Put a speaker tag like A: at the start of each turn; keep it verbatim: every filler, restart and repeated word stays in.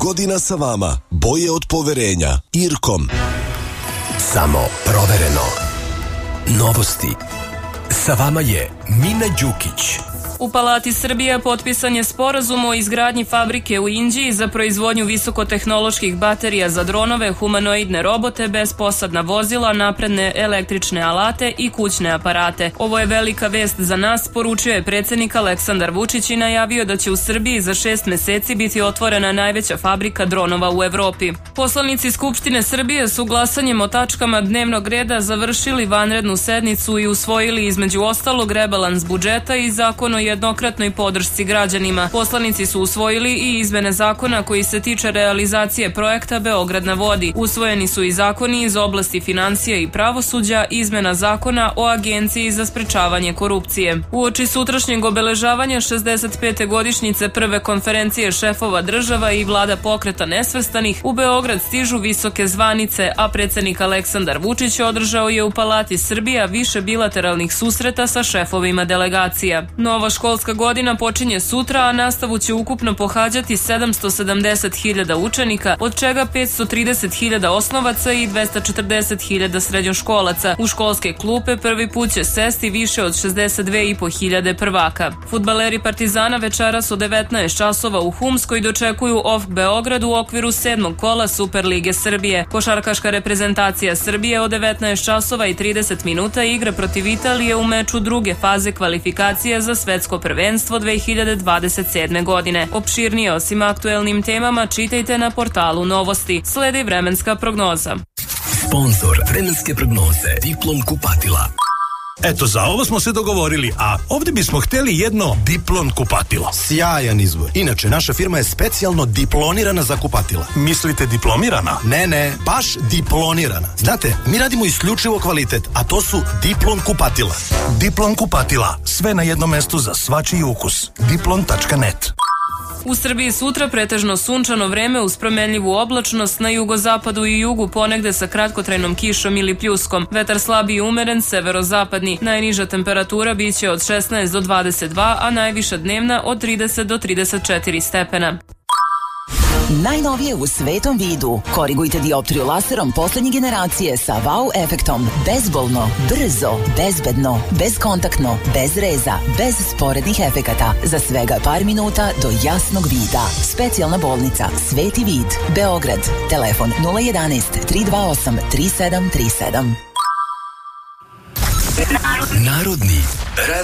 A: godina sa vama. Boje od poverenja. Irkom.
B: Samo provereno. Novosti. Sa vama je Mina Đukić.
C: U Palati Srbije potpisan je sporazum o izgradnji fabrike u Inđiji za proizvodnju visokotehnoloških baterija za dronove, humanoidne robote, bezposadna vozila, napredne električne alate i kućne aparate. Ovo je velika vest za nas, poručio je predsjednik Aleksandar Vučić i najavio da će u Srbiji za šest meseci biti otvorena najveća fabrika dronova u Evropi. Poslanici Skupštine Srbije su glasanjem o tačkama dnevnog reda završili vanrednu sednicu i usvojili između ostalog rebalans budžeta i zakon o jednokratnoj podršci građanima. Poslanici su usvojili i izmene zakona koji se tiče realizacije projekta Beograd na vodi. Usvojeni su i zakoni iz oblasti financija i pravosuđa, izmena zakona o Agenciji za sprečavanje korupcije. Uoči sutrašnjeg obeležavanja šezdeset pete godišnjice prve konferencije šefova država i vlada pokreta nesvrstanih, u Beograd stižu visoke zvanice, a predsjednik Aleksandar Vučić održao je u Palati Srbija više bilateralnih susreta sa šefovima delegacija. Nova školska godina počinje sutra, a nastavu će ukupno pohađati sedamsto sedamdeset hiljada učenika, od čega petsto trideset hiljada osnovaca i dvesta četrdeset hiljada srednjoškolaca. U školske klupe prvi put će sesti više od šezdeset dve i po hiljade prvaka. Fudbaleri Partizana večeras od devetnaest časova u Humskoj dočekuju O F K Beograd u okviru sedmog kola Superlige Srbije. Košarkaška reprezentacija Srbije od devetnaest časova i trideset minuta igra protiv Italije u meču druge faze kvalifikacije za svetsko prvenstvo dve hiljade dvadeset sedme. godine. Opširnije osim aktuelnim temama čitajte na portalu Novosti. Sledi vremenska prognoza.
B: Sponzor vremenske prognoze Diplom kupatila.
D: Eto, za ovo smo se dogovorili, a ovdje bismo htjeli jedno Diplon kupatilo.
E: Sjajan izbor. Inače, naša firma je specijalno diplonirana za kupatila.
D: Mislite diplomirana?
E: Ne, ne, baš diplonirana. Znate, mi radimo isključivo kvalitet, a to su Diplon kupatila.
D: Diplon kupatila, sve na jednom mestu za svačiji ukus. diplon tačka net.
C: U Srbiji sutra pretežno sunčano vreme uz promenljivu oblačnost, na jugozapadu i jugu ponegde sa kratkotrajnom kišom ili pljuskom. Vetar slab i umeren, severozapadni. Najniža temperatura biće od šesnaest do dvadeset dva, a najviša dnevna od trideset do trideset četiri stepena.
F: Najnovije u svetom vidu. Korigujte dioptriju laserom poslednje generacije sa wow efektom. Bezbolno, brzo, bezbedno, bezkontaktno, bez reza, bez sporednih efekata. Za svega par minuta do jasnog vida. Specijalna bolnica Sveti vid, Beograd. Telefon nula jedanaest tri dva osam tri sedam tri sedam.
B: Narodni